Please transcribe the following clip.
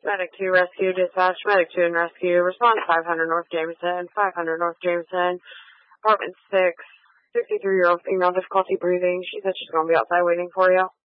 Medic 2 Rescue Dispatch, Medic 2 and Rescue, respond to 500 North Jameson, 500 North Jameson, apartment 6, 63-year-old female, difficulty breathing. She said she's going to be outside waiting for you.